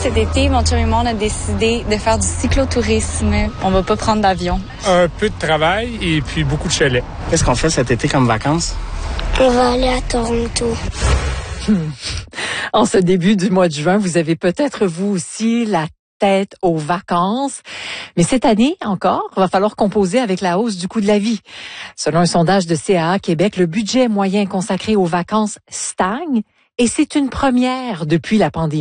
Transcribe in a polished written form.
cet été, mon chum et moi, on a décidé de faire du cyclotourisme. On va pas prendre d'avion. Un peu de travail et puis beaucoup de chalets. Qu'est-ce qu'on fait cet été comme vacances? On va aller à Toronto. En ce début du mois de juin, vous avez peut-être vous aussi la tête aux vacances. Mais cette année encore, va falloir composer avec la hausse du coût de la vie. Selon un sondage de CAA Québec, le budget moyen consacré aux vacances stagne et c'est une première depuis la pandémie.